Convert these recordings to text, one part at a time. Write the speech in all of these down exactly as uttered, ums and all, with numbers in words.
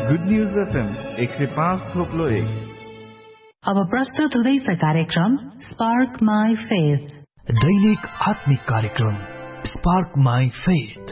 Good news FM एक सय पाँच थोप्लो एक। अब प्रस्तुत हुँदैछ कार्यक्रम स्पार्क माई फेथ, दैनिक आत्मिक कार्यक्रम स्पार्क माई फेथ।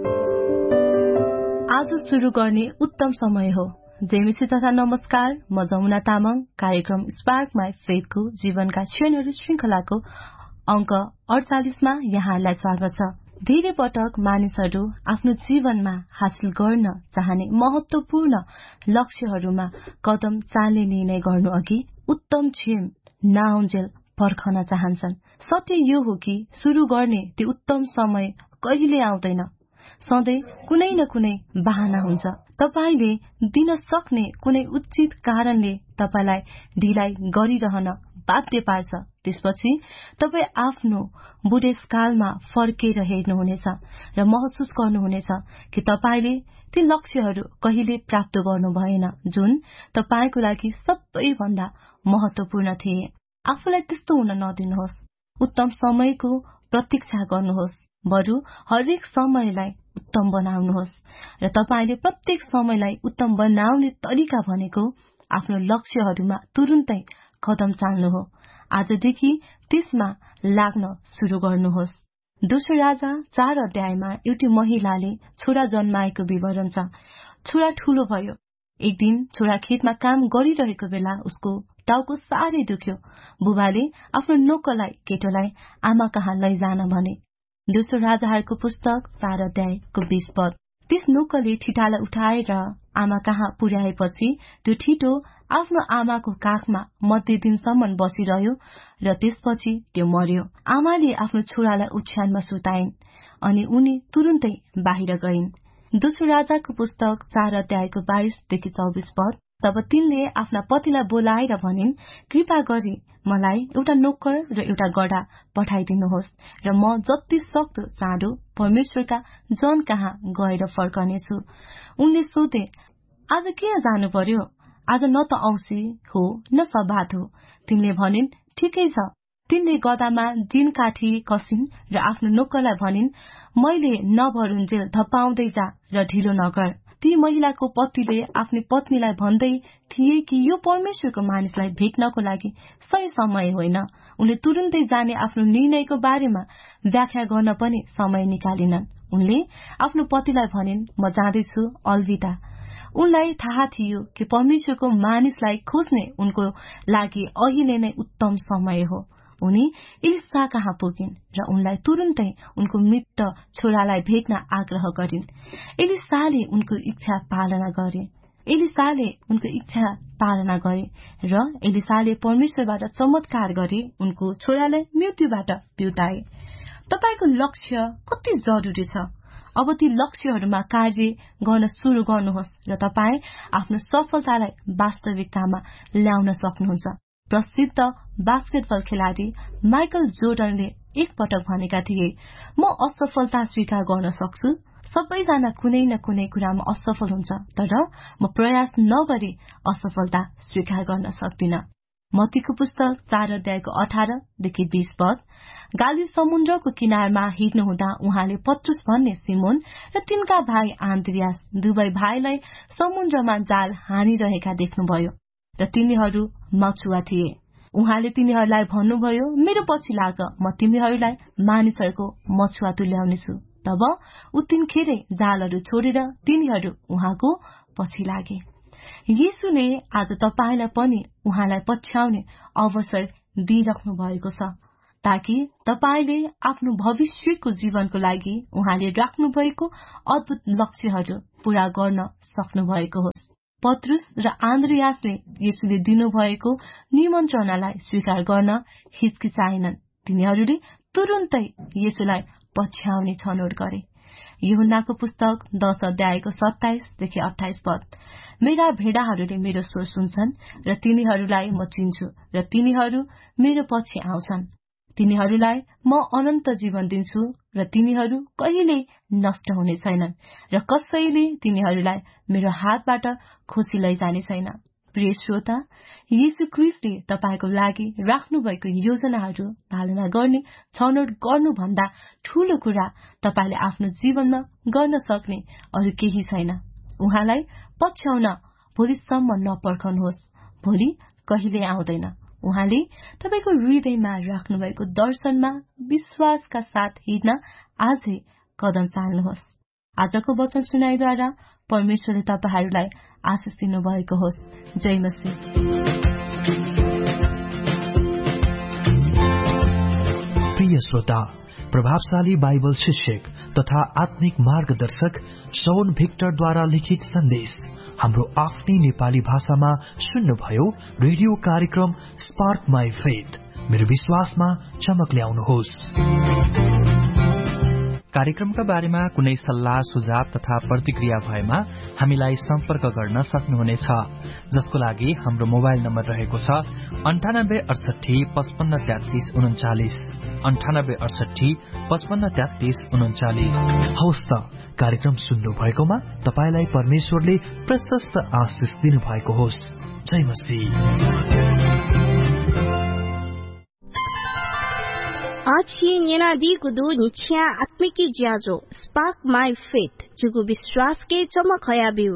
आज सुरु गर्ने उत्तम समय हो। जेमिसी तथा नमस्कार, म जमुना तामाङ। कार्यक्रम स्पार्क माई फेथको जीवनका क्षणहरू श्रृंखलाको अंक अडचालिसमा यहाँलाई स्वागत छ। धेरै पटक मानिसहरू आफ्नो जीवनमा हासिल गर्न चाहने महत्वपूर्ण लक्ष्यहरूमा कदम चाल्ने निर्णय गर्नु अघि उत्तम क्षण नआउन्जेल पर्खन चाहन्छन्। सत्य यो हो कि सुरु गर्ने त्यो उत्तम समय कहिले आउँदैन। सधैँ कुनै न कुनै बहाना हुन्छ। तपाईले दिन सक्ने कुनै उचित कारणले तपाईलाई ढिलाइ गरिरहन बाध्य पार्छ। त्यसपछि तपाई आफ्नो बुढेसकालमा फर्केर हेर्नुहुनेछ र महसुस गर्नुहुनेछ कि तपाईले ती लक्ष्यहरू कहिले प्राप्त गर्नु भएन जुन तपाईको लागि सबैभन्दा महत्वपूर्ण थिए। आफूलाई त्यस्तो हुन नदिनुहोस्। उत्तम समयको प्रतीक्षा गर्नुहोस्, बरु हरेक समयलाई उत्तम बनाउनुहोस्। र तपाईले प्रत्येक समयलाई उत्तम बनाउने तरिका भनेको आफ्नो लक्ष्यहरूमा तुरुन्तै कदम चाल्नु हो। आजदेखि त्यसमा लाग्न सुरु गर्नुहोस्। दोस्रो राजा चार अध्यायमा एउटी महिलाले छोरा जन्माएको विवरण छ। छोरा ठूलो भयो। एक दिन छोरा खेतमा काम गरिरहेको बेला उसको टाउको साह्रै दुख्यो। बुबाले आफ्नो नोकरलाई केटोलाई आमा कहाँ लैजान भने। दोस्रो राजाहरूको पुस्तक चार अध्यायको बीस पद। त्यस नोकरले ठिटालाई उठाएर आमा कहाँ पुर्याएपछि त्यो ठिटो आफ्नो आमाको काखमा मध्य दिनसम्म बसिरह्यो र त्यसपछि त्यो मर्यो। आमाले आफ्नो छोरालाई ओछ्यानमा सुताइन् अनि उनी तुरुन्तै बाहिर गइन्। दोस्रो राजाको पुस्तक चार अध्यायको बाइसदेखि चौबिस पद। तब तिनले आफ्ना पतिलाई बोलाएर भनिन्, कृपा गरी मलाई एउटा नोकर र एउटा गधा पठाइदिनुहोस् र म जति सक्दो चाँडो परमेश्वरका जन कहाँ गएर फर्कनेछु। उनले सोधे, आज किन जानु पर्यो? आज न त औँसी हो न सब्बात हो। तिनले भनिन्, ठिकै छ। तिनले गधामा जिन काठी कसिन् र आफ्नो नोकरलाई भनिन्, मैले नभरुन्जेल धपाउँदै जा र ढिलो नगर। ती महिलाको पतिले आफ्नो पत्नीलाई भन्दै थिए कि यो परमेश्वरको मानिसलाई भेट्नको लागि सही समय होइन। उनले तुरुन्तै जाने आफ्नो निर्णयको बारेमा व्याख्या गर्न पनि समय निकालिनन्। उनले आफ्नो पतिलाई भनिन्, म जाँदैछु, अलविदा। उनलाई थाहा थियो कि परमेश्वरको मानिसलाई खोज्ने उनको लागि अहिले नै उत्तम समय हो। उनी एलिसा कहाँ पुगिन् र उनलाई तुरुन्तै उनको मृत छोरालाई भेट्न आग्रह गरिन्। एलिसाले उनको इच्छा पालना गरे। एलिसाले उनको इच्छा पालना गरे र एलिसाले परमेश्वरबाट चमत्कार गरे उनको छोरालाई मृत्युबाट बिउताए। तपाईको लक्ष्य कति जरुरी छ? अब ती लक्ष्यहरूमा कार्य गर्न सुरु गर्नुहोस् र तपाई आफ्नो सफलतालाई वास्तविकतामा ल्याउन सक्नुहुन्छ। प्रसिद्ध बास्केटबल खेलाडी माइकल जोर्डनले एक पटक भनेका थिए, म असफलता स्वीकार गर्न सक्छु। सबैजना कुनै न कुनै कुरामा असफल हुन्छ, तर म प्रयास नगरी असफलता स्वीकार गर्न सक्दिन। मत्तीको पुस्तक चार अध्यायको अठारदेखि बीस पद। गाली समुद्रको किनारमा हिँड्नुहुँदा उहाँले पत्रुस भन्ने सिमोन र तिनका भाइ आन्द्रियास दुवै भाइलाई समुद्रमा जाल हानिरहेका देख्नुभयो र तिनीहरू मछुवा थिए। उहाँले तिनीहरूलाई भन्नुभयो, मेरो पछि लाग, म तिमीहरूलाई मानिसहरूको मछुवा तुल्याउनेछु। तब उत्तिनखेरै जालहरू छोडेर तिनीहरू उहाँको पछि लागे। येशूले आज तपाईलाई पनि उहाँलाई पछ्याउने अवसर दिइराख्नु भएको छ ताकि तपाईले आफ्नो भविष्यको जीवनको लागि उहाँले राख्नु भएको अद्भुत लक्ष्यहरू पूरा गर्न सक्नु भएको होस्। पत्रुस र आन्द्रियासले येशूले दिनुभएको निमन्त्रणालाई स्वीकार गर्न हिचकिचाएनन्। तिनीहरूले तुरुन्तै येशूलाई पछ्याउने छनौट गरे। यूहन्नाको पुस्तक दश अध्यायको सत्ताइसदेखि अट्ठाइस पद। मेरा भेडाहरूले मेरो स्वर सुन्छन् र तिनीहरूलाई म चिन्छु र तिनीहरू मेरो पछि आउँछन्। तिनीहरूलाई म अनन्त जीवन दिन्छु र तिनीहरू कहिल्यै नष्ट हुने छैनन् र कसैले तिनीहरूलाई मेरो हातबाट खोसी लैजाने छैन। प्रिय श्रोता, येशू ख्रीष्टले तपाईको लागि राख्नु भएको योजनाहरू पालना गर्ने छनौट गर्नुभन्दा ठूलो कुरा तपाईले आफ्नो जीवनमा गर्न सक्ने अरू केही छैन। उहाँलाई पछ्याउन भोलिसम्म नपर्खनुहोस्, भोलि कहिले आउँदैन। उहाँले तपाईको हृदयमा राख्नुभएको दर्शनमा विश्वासका साथ हिँड्न आजै कदम चाल्नुहोस्। आजको वचन सुनाइद्वारा परमेश्वरले तपाईहरूलाई आशिष दिनुभएको होस्। जय मसीह। प्रिय श्रोता, प्रभावशाली बाइबल शिक्षक तथा आत्मिक मार्गदर्शक शौन भिक्टरद्वारा लिखित सन्देश हाम्रो आफ्नै नेपाली भाषामा सुन्नुभयो। रेडियो कार्यक्रम स्पार्क माई फेथ, मेरो विश्वासमा चमक ल्याउनुहोस्। कार्यक्रमका बारेमा कुनै सल्लाह सुझाव तथा प्रतिक्रिया भएमा हामीलाई सम्पर्क गर्न सक्नुहुनेछ, जसको लागि हाम्रो मोबाइल नम्बर रहेको छ अन्ठानब्बे अडसठी पचपन्न तेत्तीस उन्चालिस अन्ठानब्बे अडसठी पचपन्न तेत्तीस उन्चालिस। हवस् त, कार्यक्रम सुन्नु भएकोमा तपाईलाई परमेश्वरले प्रशस्त आशिष दिनुभएको होस्। जय मसीह। Achi nyena di kudu nichya atmiki jazo spark my faith jugu विश्वास के चमक हया बिउ।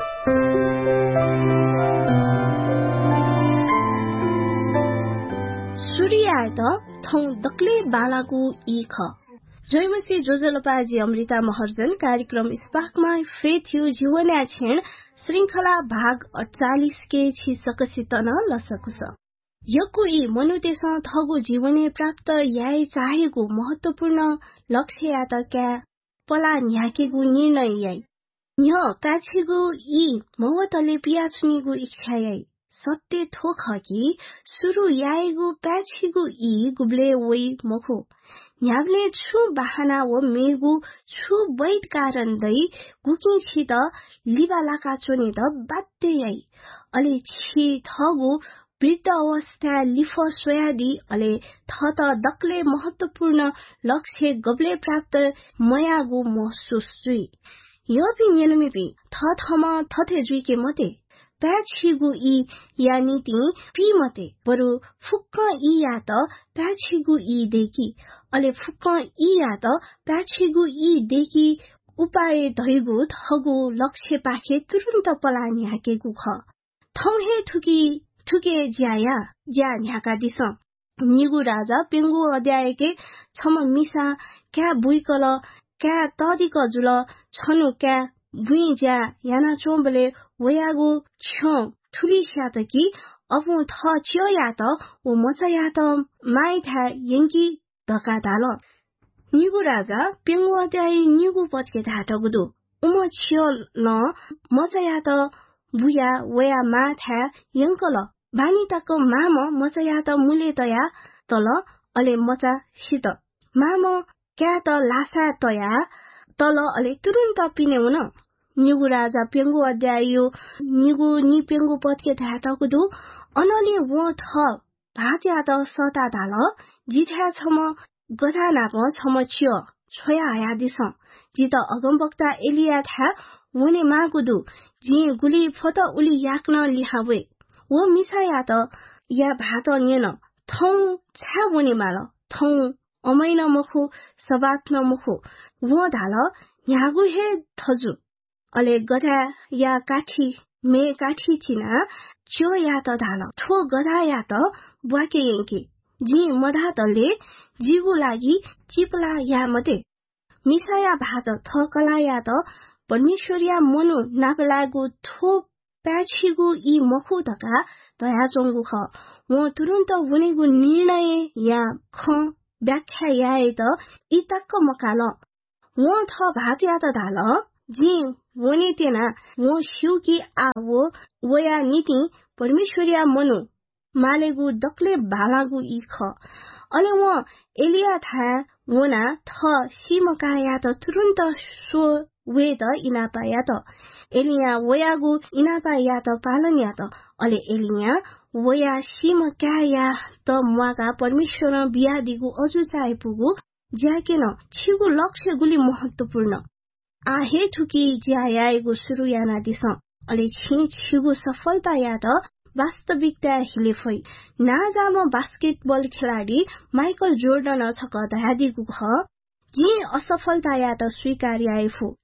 सूर्य त थौ दक्ले बालाको इख। जयमसी जोजलपाजी अमृता महर्जन कार्यक्रम स्पार्क माई फेथ यु जीवन्या छेण श्रृंखला भाग अड़चालीस के छि सकसितन लसकुस। यको यी मनुदेश थगो जीवने प्राप्त याय चाहेको महत्वपूर्ण लक्ष्य या त क्या पला न्याकेको निर्णय याई न्य काछेको यी मवतले पियाचुनीको इच्छा याई सत्य थोक कि सुरु याएको प्याछीको यी गुब्ले वै मखो न्याग्ले छु बाहना व मेगु छु वैद कारण दै गुकी छि त लिबालाका चोने त बाध्य याई अले छि थगो वृद्ध अवस्था लिफ सोयादी अले थ त दक्ले महत्वपूर्ण लक्ष्य गब्ले प्राप्त मयागु महसुस जुई यो पि नेनमी पि थ थमा थथे जुइके मते प्याछिगु ई या नीति पि मते बरु फुक्क ई या त प्याछिगु ई देखि अले फुक्क ई या त प्याछिगु ई देखि उपाय धैगु थगु लक्ष्य पाखे तुरुन्त पलानी हाकेगु ख थौहे थुकी थुके ज्याया ज्या न्याका दिस निगु राजा पेंगु अध्यायके छम मिसा क्या बुइकल क्या तदिक जुल छनु क्या बुइ ज्या याना चोम्बले वयागु छ्यो ठुली स्यात कि अफु थ च्यो या त ओ मचा या त माइ था यंकी धका दाल निगु राजा पेंगु अध्याय निगु पत्के धाटगुदु उम च्यो ल मचा या त बुया वया मा था यंकल बानी ताको माम मचा या त मुले तया तल अले मचा सित माम क्या त लासा तया तल अले तुरुन्त पिने हुन निगु राजा पेंगु अध्यायो निगु नि पेंगु पत्के धाटको दु अनले वो थ भाज्या त सता दाल जिठा छम गधा नाप छम छियो छोया आया दिस जित अगमवक्ता एलिया था वने मागुदु जि गुली फत उली याक्न लिहावे वो मिसाया त या भात नेन थौ छा वने माल थौ अमैन मखु सबात्न मखु वो दाल यागु हे थजु अले गधा या काठी मे काठी चिना च्यो या त दाल ठो गधा या त बुवाके यंकी जी मधा तले जीवु लागि चिपला या मते मिसाया भात थकला या त परमेश्वरिया मनु नागलागु थो प्याछिगु यी मखु तका दया चोंगु ख वो तुरुन्त वनेगु निर्णय या ख व्याख्या याए त इ तक्क मकाल वो थ भाज्या त दाल जी वने तेना वो शिउकी आ वो वया नीति परमेश्वरिया मनु मालेगु दक्ले बालागु इ ख अले वो एलिया था वना थ सिमका या त तुरुन्त सो वे त इनापा या त एलिया वयागु इनापा या त पालन या त अले एलिया वया सिमका या त मुआका परमेश्वर बिया दिगु अजु चाहे पुगु ज्याकेन छिगु लक्ष्य गुली महत्वपूर्ण आहे ठुकी ज्यायागु सुरु याना दिस अले छि छिगु सफलता या त वास्तविकता हिलेफै ना जाम बास्केटबल खेलाडी माइकल जोर्डन छक दयादिगु ख जी असफलता या त स्वीकार्याइफु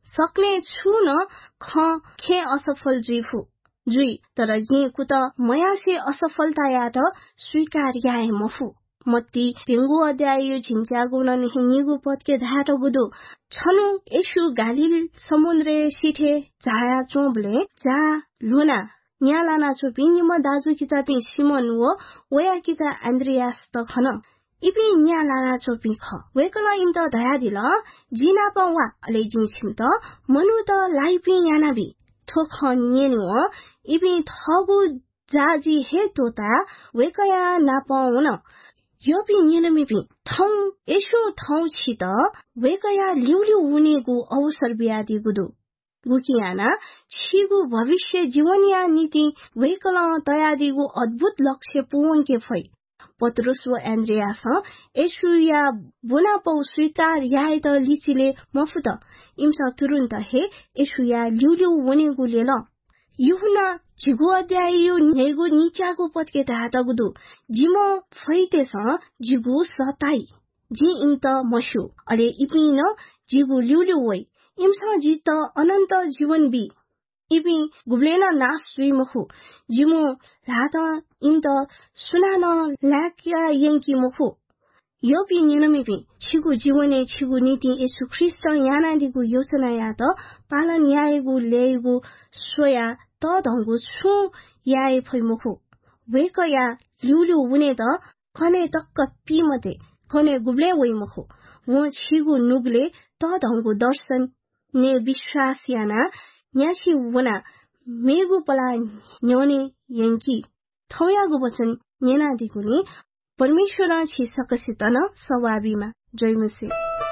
सक्ने छु न ख खे असफल जुइफु जुई तर जी कुत मयासे असफलतायात स्वीकार याए मफु मत्ती पेंगु अध्याय झिंच्यागु न निगु पदके धाट गुदु छनु येशु गालिल समुद्रे सिठे जाया चोबले जा लुना न्यालाना चोपि निम दाजु किता पि सिमन वो वया किता एन्ड्रियास त खन इपि न्यालाना चोपि ख वेकला इम त दया दिल जिना पवा अले जिन्छिम त मनु त लाइपि यानाबि थोख निनु इपि थगु जाजी हे तोता वेकया नापाउन योपि निनमिपि थौ यसो थौ छित वेकया लिउलिउ उनेगु अवसर बियादी गुदु गुकियाना छिगु भविष्य जीवनिया नीति वेकला तयादिगु अद्भुत लक्ष्य पुवंके फै पत्रुस व एन्ड्रियास यसुया बुनापौ स्वीकार याए त लिचिले मफुत इम्सा तुरुन्त हे यसुया लिउलिउ उनेगु लेल युहना जिगु अध्याय नेगु निचागु पत्के धातगुदु जिमो फैतेस जिगु सताई जी इन्त मसु अले इपिन जिगु लिउलिउ वै इम्सा जित अनन्त जीवन बि इपि गुब्लेना नास सुइमखु जिमो लात इन्त सुनान लाक्या यंकी मखु योपि निनमिपि छिगु जीवने छिगु नीति येशु ख्रिस्ट यानादिगु योजना या त पालन याएगु लेगु सोया त धंगु छु याए फैमखु वेकया लिउलिउ उने त कने तक्क पिमते कने गुब्ले वइमखु वो छिगु नुगले त धंगु दर्शन ने विश्वास याना न्यासी वना मेगु पला न्योने यंकी थौयागु वचन नेनादिगुनी परमेश्वर छि सकसितन सवाबीमा जयमसी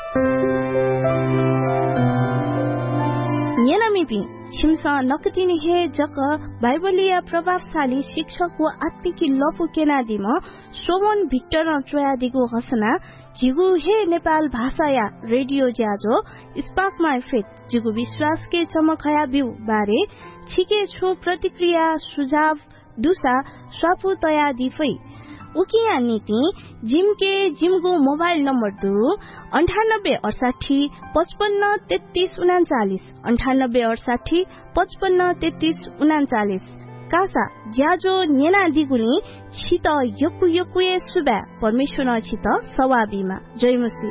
नेनामिपि छिमसा नकतिने हे जक बाइबलीय प्रभावशाली शिक्षक व आत्मिकी लपु केनादिम सोमन भिक्टर चोयादिगु घोषणा जिगु हे नेपाल भाषाया रेडियो ज्याजो स्पार्क माई फेथ जिगु विश्वास के चमकया बिउ बारे छिके छु प्रतिक्रिया सुझाव दुसा स्वापु तया दिफै उकिया नीति जिम के जिमगो मोबाइल नम्बर दु अंठानब्बे अड़साठी पचपन्न तेत्तीस उनाचालीस अंठानब्बे अड़साठी पचपन्न तेत्तीस उनाचालीस कासा ज्याजो नेना दिगुनी छित यकु यकुए सुबा परमेश्वर छित सवाबीमा जयमसी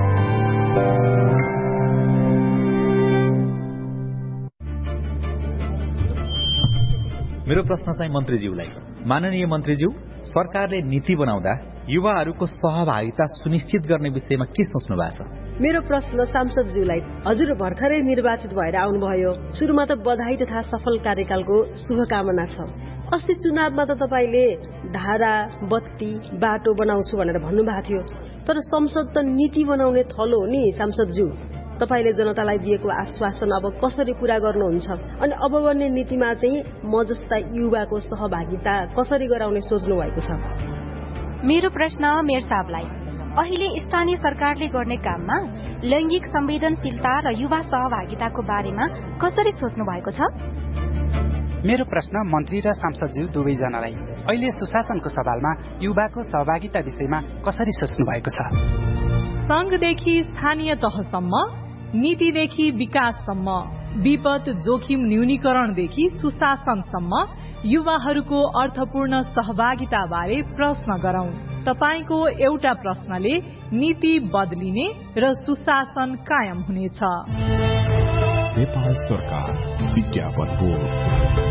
मेरो प्रश्न चाहिँ मन्त्रीज्यूलाई माननीय मन्त्रीज्यू सरकारले नीति बनाउँदा युवाहरूको सहभागिता सुनिश्चित गर्ने विषयमा के सोच्नु भएको छ मेरो प्रश्न सांसदज्यूलाई हजुर भर्खरै निर्वाचित भएर आउनुभयो सुरुमा त बधाई तथा सफल कार्यकालको शुभकामना छ अस्ति चुनावमा त तपाईले धारा बत्ती बाटो बनाउँछु भनेर भन्नुभएको थियो तर संसद त नीति बनाउने थलो हो नि सांसदज्यू तपाईले जनतालाई दिएको आश्वासन अब कसरी पूरा गर्नुहुन्छ अनि अब बन्ने नीतिमा चाहिँ म जस्ता युवाको सहभागिता कसरी गराउने सोच्नु भएको छ मेरो प्रश्न मेयर साहबलाई अहिले स्थानीय सरकारले गर्ने काममा लैंगिक संवेदनशीलता र युवा सहभागिताको बारेमा कसरी सोच्नु भएको छ मेरो प्रश्न मन्त्री र सांसदज्यू दुवैजनालाई अहिले सुशासनको सवालमा युवाको सहभागिता विषयमा कसरी सोच्नु भएको छ संघदेखि स्थानीय तहसम्म नीतिदेखि विकाससम्म विपद जोखिम न्यूनीकरणदेखि सुशासनसम्म युवाहरूको अर्थपूर्ण सहभागिता बारे प्रश्न गरौं तपाईको एउटा प्रश्नले नीति बदलिने र सुशासन कायम हुनेछ नेपाल सरकार विज्ञापन बोर्ड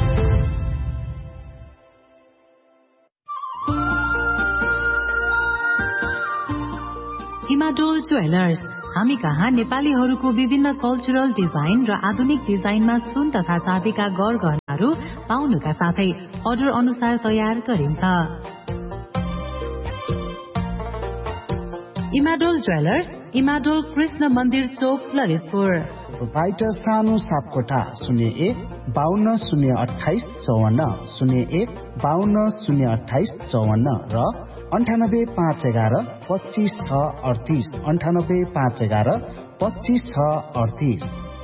इमाडोल ज्वेलर्स हामी कहाँ नेपालीहरूको विभिन्न कल्चरल डिजाइन र आधुनिक डिजाइनमा सुन तथा चाँदीका गरगहनाहरू पाउनुका साथै अर्डर अनुसार तयार गरिन्छ इमाडोल ज्वेलर्स इमाडोल कृष्ण मन्दिर चोक ललितपुर प्रोपाइटर सानो सापकोटा शून्य एक बाहन्न शून्य अठाइस चौवन्न शून्य एक बाहन्न शून्य अठाइस चौवन्न र अन्ठानब्बे पाँच एघार पच्चीस छ अडतीस अन्ठानब्बे पाँच एघार पच्चीस छ अडतीस